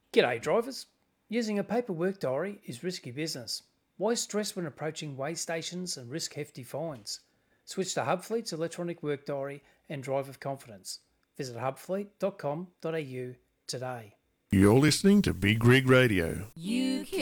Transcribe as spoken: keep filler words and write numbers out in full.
G'day drivers. Using a paper work diary is risky business. Why stress when approaching weigh stations and risk hefty fines? Switch to Hubfleet's electronic work diary and drive with confidence. Visit hubfleet dot com dot a u today. You're listening to Big Rig Radio. You